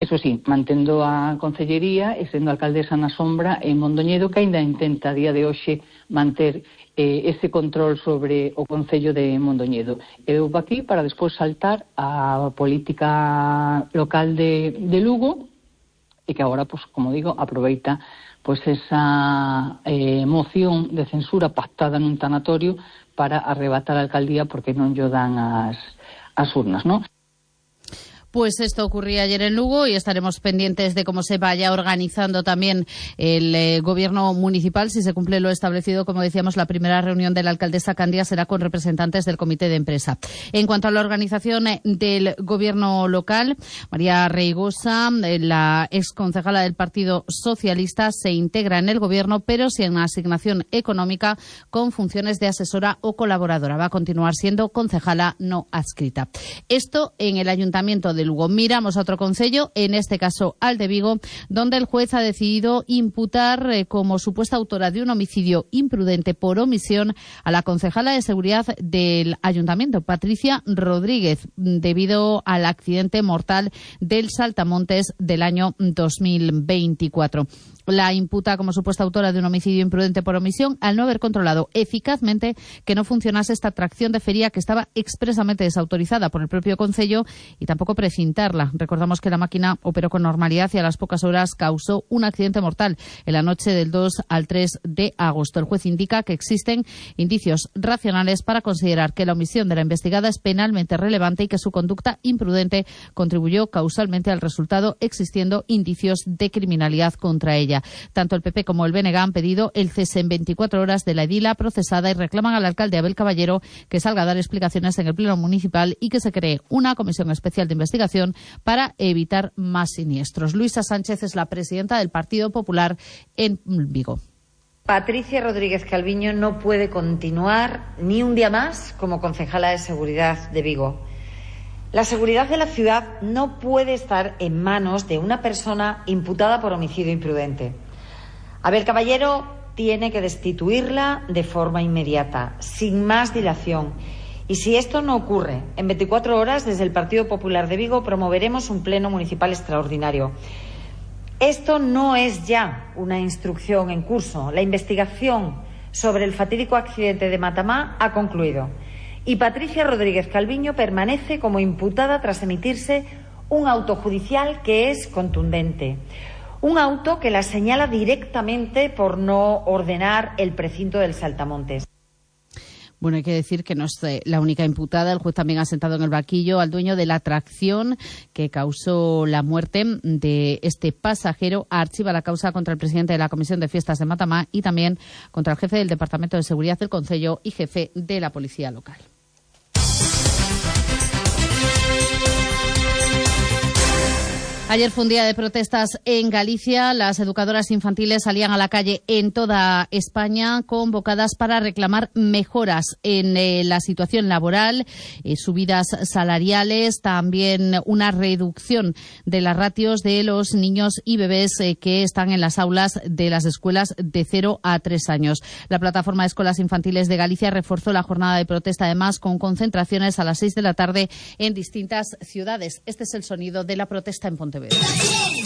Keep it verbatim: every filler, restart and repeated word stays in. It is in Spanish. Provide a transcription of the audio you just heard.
Eso sí, mantendo a concellería e sendo alcaldesa na sombra en Mondoñedo, que aínda intenta a día de hoxe manter eh, ese control sobre o Concello de Mondoñedo. Eu vou aquí para despois saltar a política local de, de Lugo, e que agora, pues, como digo, aproveita pues esa eh, moción de censura pactada nun tanatorio para arrebatar a alcaldía porque non lle dan as, as urnas, ¿no? Pues esto ocurría ayer en Lugo y estaremos pendientes de cómo se vaya organizando también el eh, gobierno municipal. Si se cumple lo establecido, como decíamos, la primera reunión de la alcaldesa Candia será con representantes del comité de empresa. En cuanto a la organización del gobierno local, María Reigosa, la exconcejala del Partido Socialista, se integra en el gobierno, pero sin asignación económica, con funciones de asesora o colaboradora. Va a continuar siendo concejala no adscrita. Esto en el ayuntamiento de de Lugo. Miramos a otro concello, en este caso al de Vigo, donde el juez ha decidido imputar eh, como supuesta autora de un homicidio imprudente por omisión a la concejala de seguridad del ayuntamiento, Patricia Rodríguez, debido al accidente mortal del Saltamontes del año dos mil veinticuatro. La imputa como supuesta autora de un homicidio imprudente por omisión al no haber controlado eficazmente que no funcionase esta atracción de feria que estaba expresamente desautorizada por el propio concello y tampoco precintarla. Recordamos que la máquina operó con normalidad y a las pocas horas causó un accidente mortal en la noche del dos al tres de agosto. El juez indica que existen indicios racionales para considerar que la omisión de la investigada es penalmente relevante y que su conducta imprudente contribuyó causalmente al resultado, existiendo indicios de criminalidad contra ella. Tanto el P P como el B N G han pedido el cese en veinticuatro horas de la edila procesada y reclaman al alcalde Abel Caballero que salga a dar explicaciones en el Pleno Municipal y que se cree una comisión especial de investigación para evitar más siniestros. Luisa Sánchez es la presidenta del Partido Popular en Vigo. Patricia Rodríguez Calviño no puede continuar ni un día más como concejala de seguridad de Vigo. La seguridad de la ciudad no puede estar en manos de una persona imputada por homicidio imprudente. Abel Caballero tiene que destituirla de forma inmediata, sin más dilación. Y si esto no ocurre, en veinticuatro horas, desde el Partido Popular de Vigo promoveremos un pleno municipal extraordinario. Esto no es ya una instrucción en curso. La investigación sobre el fatídico accidente de Matamá ha concluido. Y Patricia Rodríguez Calviño permanece como imputada tras emitirse un auto judicial que es contundente. Un auto que la señala directamente por no ordenar el precinto del Saltamontes. Bueno, hay que decir que no es la única imputada. El juez también ha sentado en el banquillo al dueño de la atracción que causó la muerte de este pasajero. Archiva la causa contra el presidente de la Comisión de Fiestas de Matamá y también contra el jefe del Departamento de Seguridad del Concello y jefe de la Policía Local. Ayer fue un día de protestas en Galicia. Las educadoras infantiles salían a la calle en toda España convocadas para reclamar mejoras en eh, la situación laboral, eh, subidas salariales, también una reducción de las ratios de los niños y bebés eh, que están en las aulas de las escuelas de cero a tres años. La plataforma de escuelas infantiles de Galicia reforzó la jornada de protesta, además con concentraciones a las seis de la tarde en distintas ciudades. Este es el sonido de la protesta en Pontevedra.